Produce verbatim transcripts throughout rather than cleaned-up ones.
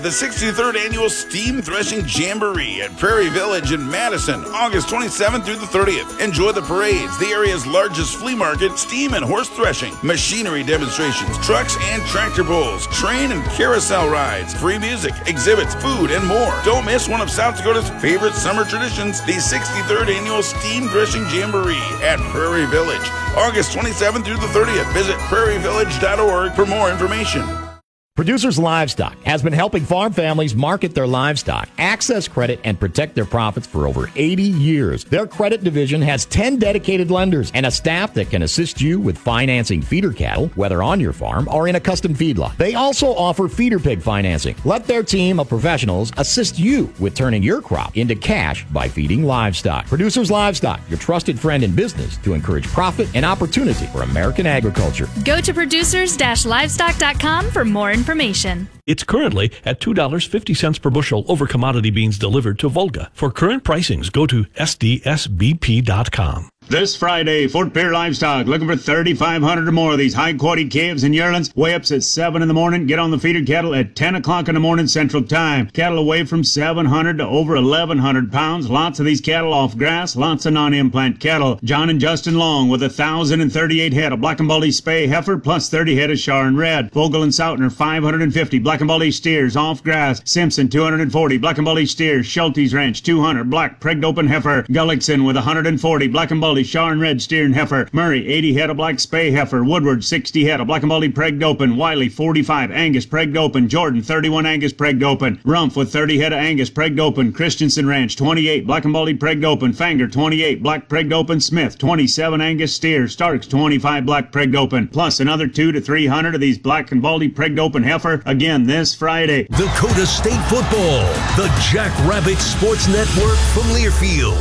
The sixty-third Annual Steam Threshing Jamboree at Prairie Village in Madison, August twenty-seventh through the thirtieth. Enjoy the parades, the area's largest flea market, steam and horse threshing, machinery demonstrations, trucks and tractor pulls, train and carousel rides, free music, exhibits, food, and more. Don't miss one of South Dakota's favorite summer traditions, the sixty-third Annual Steam Threshing Jamboree at Prairie Village, August twenty-seventh through the thirtieth. Visit prairie village dot org for more information. Producers Livestock has been helping farm families market their livestock, access credit, and protect their profits for over eighty years. Their credit division has ten dedicated lenders and a staff that can assist you with financing feeder cattle, whether on your farm or in a custom feedlot. They also offer feeder pig financing. Let their team of professionals assist you with turning your crop into cash by feeding livestock. Producers Livestock, your trusted friend in business to encourage profit and opportunity for American agriculture. Go to producers livestock dot com for more information. Information. It's currently at two dollars and fifty cents per bushel over commodity beans delivered to Volga. For current pricings, go to S D S B P dot com. This Friday, Fort Pierre Livestock looking for thirty-five hundred or more of these high-quality calves and yearlings. Weigh-ups at seven in the morning. Get on the feeder cattle at ten o'clock in the morning Central Time. Cattle away from seven hundred to over eleven hundred pounds. Lots of these cattle off grass. Lots of non-implant cattle. John and Justin Long with one thousand thirty-eight head of Black and Baldy Spay heifer plus thirty head of Char and Red. Vogel and Sautner five hundred fifty. Black and Baldy steers off grass. Simpson two hundred forty. Black and Baldy steers. Schulte's Ranch two hundred. Black pregged open heifer. Gullickson with one hundred forty. Black and Baldy Char and Red steer and heifer. Murray eighty head of Black Spay heifer. Woodward sixty head of Black and Baldy pregged open. Wiley forty-five. Angus pregged open. Jordan thirty-one Angus pregged open. Rumpf with thirty head of Angus pregged open. Christensen Ranch twenty-eight. Black and Baldy pregged open. Fanger twenty-eight. Black pregged open. Smith twenty-seven Angus steer. Starks twenty-five Black pregged open. Plus another two to three hundred of these Black and Baldy pregged open heifer. Again this Friday. Dakota State football. The Jackrabbit Sports Network from Learfield.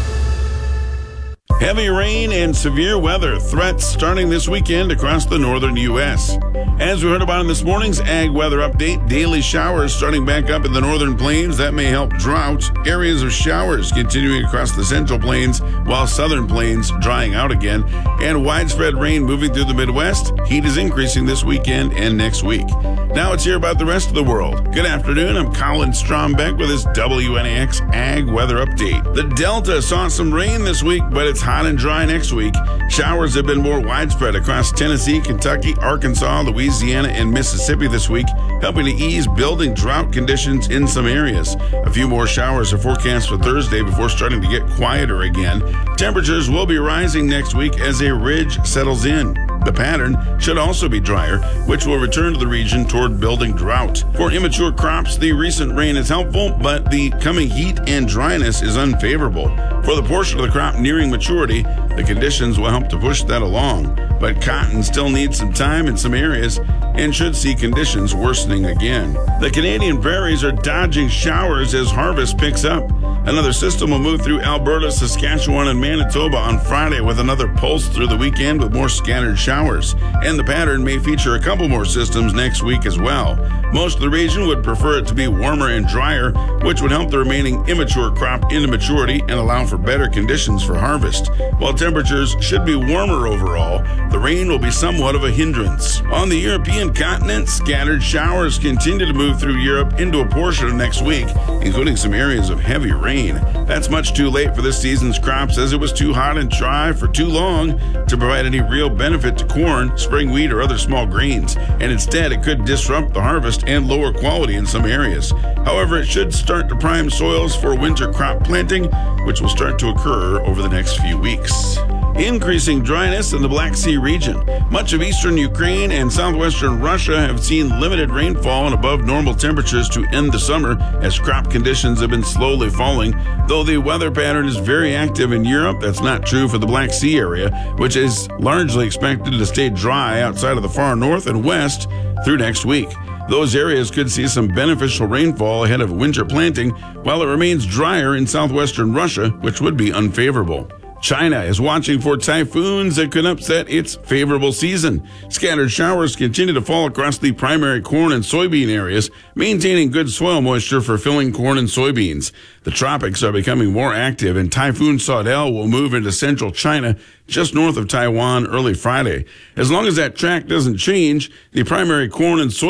Heavy rain and severe weather threats starting this weekend across the northern U S. As we heard about in this morning's Ag Weather Update, daily showers starting back up in the northern plains. That may help drought. Areas of showers continuing across the central plains, while southern plains drying out again. And widespread rain moving through the Midwest. Heat is increasing this weekend and next week. Now let's hear about the rest of the world. Good afternoon. I'm Colin Strombeck with this W N A X Ag Weather Update. The Delta saw some rain this week, but it's hot and dry next week. Showers have been more widespread across Tennessee, Kentucky, Arkansas, Louisiana, and Mississippi this week, helping to ease building drought conditions in some areas. A few more showers are forecast for Thursday before starting to get quieter again. Temperatures will be rising next week as a ridge settles in. The pattern should also be drier, which will return to the region toward building drought. For immature crops, the recent rain is helpful, but the coming heat and dryness is unfavorable. For the portion of the crop nearing maturity, the conditions will help to push that along. But cotton still needs some time in some areas and should see conditions worsening again. The Canadian prairies are dodging showers as harvest picks up. Another system will move through Alberta, Saskatchewan, and Manitoba on Friday with another pulse through the weekend with more scattered showers. And the pattern may feature a couple more systems next week as well. Most of the region would prefer it to be warmer and drier, which would help the remaining immature crop into maturity and allow for better conditions for harvest. While temperatures should be warmer overall, the rain will be somewhat of a hindrance. On the European continent, scattered showers continue to move through Europe into a portion of next week, including some areas of heavy rain. That's much too late for this season's crops, as it was too hot and dry for too long to provide any real benefit to corn, spring wheat, or other small grains, and instead it could disrupt the harvest and lower quality in some areas. However, it should start to prime soils for winter crop planting, which will start to occur over the next few weeks. Increasing dryness in the Black Sea region. Much of eastern Ukraine and southwestern Russia have seen limited rainfall and above normal temperatures to end the summer, as crop conditions have been slowly falling. Though the weather pattern is very active in Europe, that's not true for the Black Sea area, which is largely expected to stay dry outside of the far north and west through next week. Those areas could see some beneficial rainfall ahead of winter planting, while it remains drier in southwestern Russia, which would be unfavorable. China is watching for typhoons that could upset its favorable season. Scattered showers continue to fall across the primary corn and soybean areas, maintaining good soil moisture for filling corn and soybeans. The tropics are becoming more active, and Typhoon Saudel will move into central China just north of Taiwan early Friday. As long as that track doesn't change, the primary corn and soybean